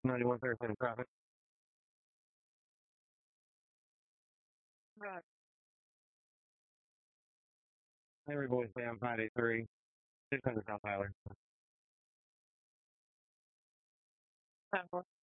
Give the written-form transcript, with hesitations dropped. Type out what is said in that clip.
91 Thursday traffic. Right. Every boy Sam 583, 600 South Tyler.